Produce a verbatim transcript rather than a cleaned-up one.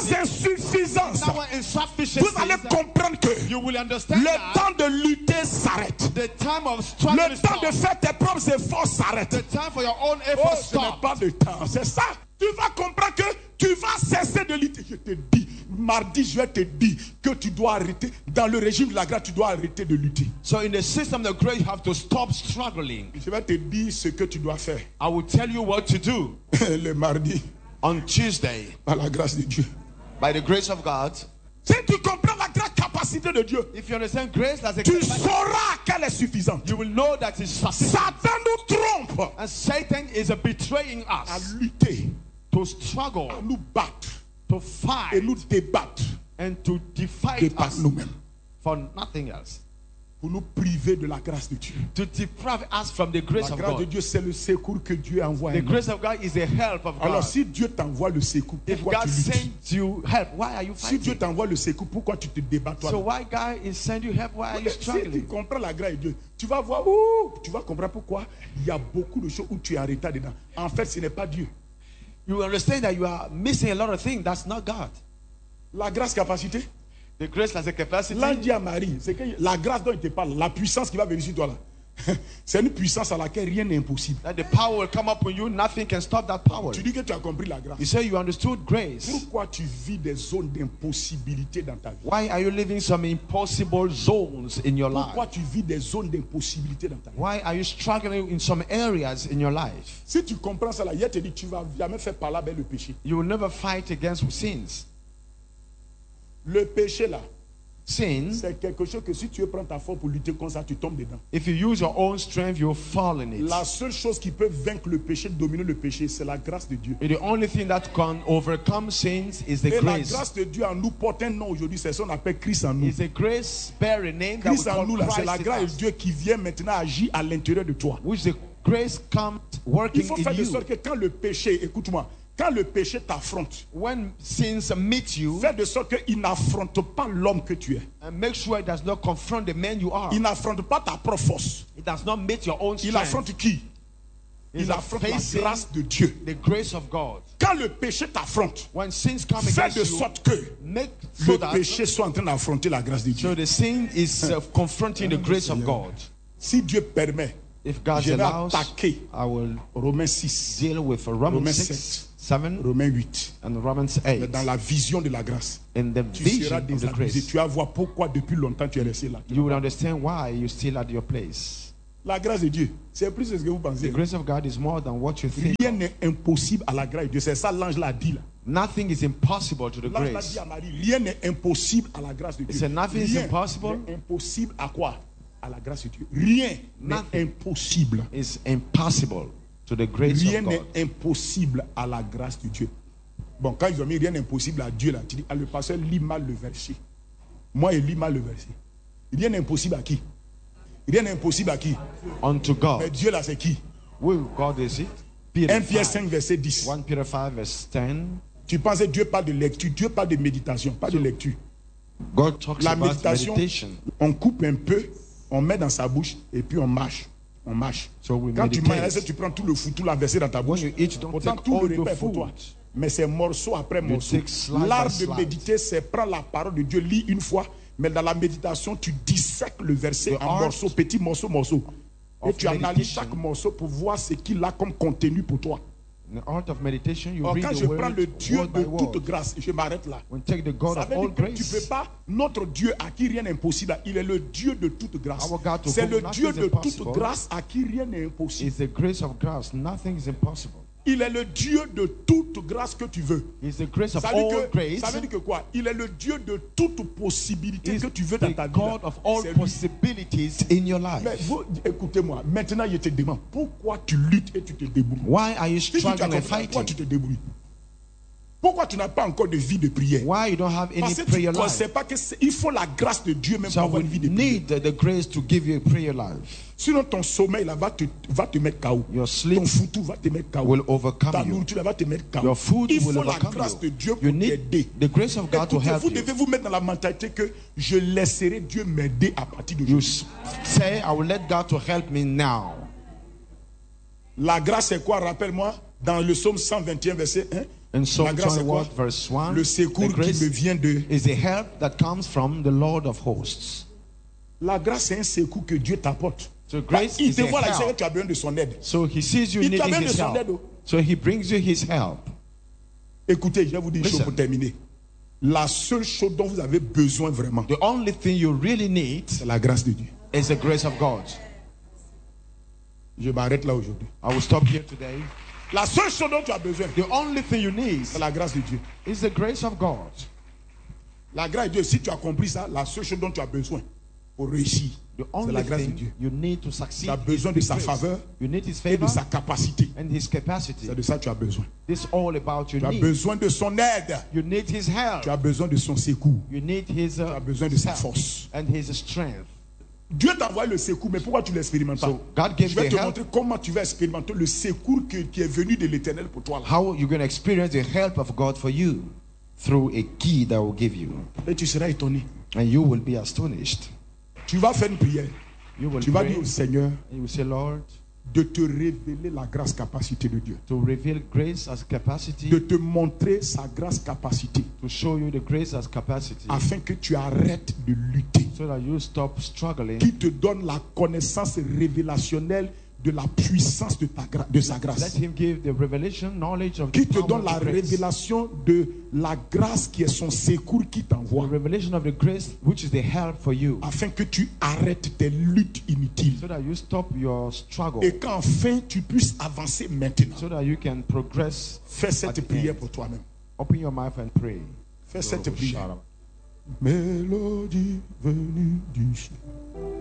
vos insuffisances, vous allez comprendre que le temps de lutter s'arrête. Le temps de faire tes propres efforts s'arrête. Oh, ce n'est pas le temps, c'est ça. Tu vas comprendre que tu vas cesser de lutter. Je te dis, mardi, je vais te dire que tu dois arrêter. Dans le régime de la grâce, tu dois arrêter de lutter. So in the system of the grace, you have to stop struggling. Je vais te dire ce que tu dois faire. I will tell you what to do. Le mardi. On Tuesday. Par la grâce de Dieu. By the grace of God. Si tu comprends la grande capacité de Dieu, if you understand grace as a tu sauras qu'elle est suffisante. You will know that it's sufficient. Satan nous trompe. And Satan is betraying us. À lutter. To struggle. À nous battre. To fight. Et nous débattre. And to defy de par us. Nous-mêmes. For nothing else. Pour nous priver de la grâce de Dieu. To deprive us from the grace la of grâce God. de Dieu, c'est le secours que Dieu envoie. The grace of God is the help of God. Alors si Dieu t'envoie le secours, pourquoi If God tu luttes? sends you help, why are you fighting? Si Dieu t'envoie le secours, pourquoi tu te débats toi? So why God is sending you help? Why are you struggling? Si tu comprends la grâce de Dieu, tu vas voir où, tu vas comprendre pourquoi il y a beaucoup de choses où tu es en retard dedans. En fait, ce n'est pas Dieu. You understand that you are missing a lot of things. That's not God. La grâce capacité. The grace has a capacity. L'ange dit à Marie, c'est que la grâce dont il te parle, la puissance qui va venir sur toi là, c'est une puissance à laquelle rien n'est impossible. That the power will come upon you, nothing can stop that power. Tu dis que tu as compris la grâce. You say you understood grace. Pourquoi tu vis des zones d'impossibilité dans ta vie? Why are you living some impossible zones in your life? Pourquoi tu vis des zones d'impossibilité dans ta vie? Why are you struggling in some areas in your life? Si tu comprends ça là, il te dit tu vas jamais faire parler avec le péché. You will never fight against sins. Le péché là, sin, c'est quelque chose que si tu prends ta force pour lutter contre ça, tu tombes dedans. If you use your own strength, you'll fall in it. La seule chose qui peut vaincre le péché, dominer le péché, c'est la grâce de Dieu. And the only thing that can overcome sins is the Et grace. la grâce de Dieu en nous porte un nom aujourd'hui, c'est ce qu'on appelle Christ en nous. It's a grace bearing name that Christ we en call nous là, c'est la Christ grâce in de us. Dieu qui vient maintenant agir à l'intérieur de toi. Which the grace comes working Il faut in faire de you. sorte que quand le péché, écoute-moi, quand le péché t'affronte, when sins meet you, fais de sorte qu'il n'affronte pas l'homme que tu es. And make sure it does not confront the man you are. Il n'affronte pas ta propre force. It does not meet your own strength. Il affronte qui? Il affronte la grâce de Dieu. The grace of God. Quand le péché t'affronte, when sins come fais against de you, sorte que make so le that péché soit en train d'affronter la grâce de Dieu. So the sin is uh, confronting the grace of God. Si Dieu permet, if God je vais allows, attaquer I will Romains six, deal with Romans, Romains six, sept, seven, Romains huit. and Romans eight. Mais dans la vision de la grâce, in the tu vision seras of the désabusé. grace, Tu vas voir pourquoi depuis longtemps tu es resté là. you will understand why you're still at your place. La grâce de Dieu, c'est plus que ce que vous pensez. The grace of God is more than what you think. Rien n'est impossible à la grâce de Dieu. C'est ça l'ange l'a dit là. Nothing is impossible to the L'ange l'a grace. dit à Marie, rien n'est impossible à la grâce de Dieu. He said nothing is Rien impossible. n'est impossible à quoi? À la grâce de Dieu. Rien n'est impossible. Is impossible to the grace Rien of n'est God. impossible à la grâce de Dieu. Bon, quand ils ont mis rien n'est impossible à Dieu là, tu dis, ah, le pasteur lit mal le verset. Moi, il lit mal le verset. Rien n'est impossible à qui? Rien n'est impossible à qui? Unto God. Mais Dieu là, c'est qui? Who God is it? Peter un Pierre five. cinq, verset dix. First Peter five, verse ten. Tu penses que Dieu parle de lecture, Dieu parle de méditation, pas de lecture. God talks La about méditation, meditation. on coupe un peu, on met dans sa bouche et puis on marche. On marche. So we Quand tu meditate. manges, tu prends tout le foutu, la verser dans ta bouche. When you eat, don't Pourtant, take tout all le the repas est pour toi. food. Mais c'est morceau après morceau. take slide L'art by de slide. méditer, c'est prendre la parole de Dieu, lis une fois, mais dans la méditation, tu dissèques le verset The en art morceaux, petits morceaux, morceaux. Et of tu analyses meditation. chaque morceau pour voir ce qu'il a comme contenu pour toi. In the art of meditation, you Or, read quand the je word prends le Dieu word de by word. toute grâce, je m'arrête là. When take the God Ça of veut all dire que tu grace. peux pas, notre Dieu à qui rien n'est impossible, il est le Dieu de toute grâce. Our God to C'est whom le nothing Dieu is de toute impossible. grâce à qui rien n'est impossible. Is the grace of grace. Nothing is impossible. Il est le Dieu de toute grâce que tu veux. Is the grace of Ça veut, all dire que, grace. ça veut dire que quoi? Il est le Dieu de toute possibilité Is que tu veux dans the ta vie. God of all C'est lui. possibilities in your life. Mais vous, écoutez-moi, maintenant je te demande, pourquoi tu luttes et tu te débrouilles? Why are you Si tu as struggling and compris, pourquoi fighting? tu te débrouilles? Pourquoi tu n'as pas encore de vie de prière? Why you don't have any Parce que tu prayer ne life? sais pas qu'il faut la grâce de Dieu même pour So avoir we une vie de prière. need the grace to give you a prayer life. Sinon ton sommeil là va te, va te mettre K O. Your sleep Ton foutu va te mettre K O. will overcome Ta you. nourriture là va te mettre K O. Your food Il will faut la overcome grâce de you. Dieu pour You need t'aider. the grace of God to Écoutez, help vous you. devez vous mettre dans la mentalité que je laisserai Dieu m'aider à partir de You aujourd'hui. s- say, I will let God to help me now. La grâce c'est quoi? Rappelle-moi dans le psaume cent vingt et un verset un. In Psalm La grâce, c'est quoi? twenty-one, verse one, Le secours the qui grace me vient de... is the help that comes from the Lord of hosts. La grâce, c'est un secours que Dieu t'apporte. So grace Il is te a voit là, il sait que help. tu as besoin de son aide. So he sees you Il t'a needing besoin de his son aide. help. So he brings you his help. Écoutez, je vais vous dire une chose Listen. pour terminer. La seule chose dont vous avez besoin vraiment, The only thing you really need c'est la grâce de Dieu. is the grace of God. Je m'arrête là aujourd'hui. I will stop here today. La seule chose dont tu as besoin, The only thing you need c'est la grâce de Dieu. is the grace of God. La grâce de Dieu, si tu as compris ça, la seule chose dont tu as besoin pour réussir, The c'est only la grâce de thing Dieu. you need to succeed Tu as besoin de is sa grace. faveur You need his et de favor sa capacité. and his capacity. C'est de ça que tu as besoin. This is all about your Tu as need. besoin de son aide. You need his help. Tu as besoin de son secours. You need his, uh, Tu as besoin de sa help force. and his strength. Dieu t'a envoyé le secours, mais pourquoi tu ne l'expérimentes pas? So God gave Je vais the te help. montrer comment tu vas expérimenter le secours que- qui est venu de l'Éternel pour toi. Là. How you're going to experience the help of God for you through a key that will give you, Et tu seras étonné. and you will be astonished. Tu vas faire une prière. You will Tu vas pray, dire au Seigneur and you will say, Lord, de te révéler la grâce capacité de Dieu. to reveal grace as capacity, De te montrer sa grâce capacité. to show you the grace as capacity, Afin que tu arrêtes de lutter. so that you stop struggling, Qui te donne la connaissance révélationnelle de la puissance de, ta gra- de sa let grâce. him give the revelation knowledge of the Qui te power donne of la the grace, révélation de la grâce qui est son secours qui the t'envoie. revelation of the grace which is the help for you, Afin que tu arrêtes tes luttes inutiles. so that you stop your struggle, Et qu'enfin tu puisses avancer maintenant. so that you can progress. Fais at cette the prière end. pour toi-même. Open your mouth and pray. Fais cette prière. Mélodie venue du ciel.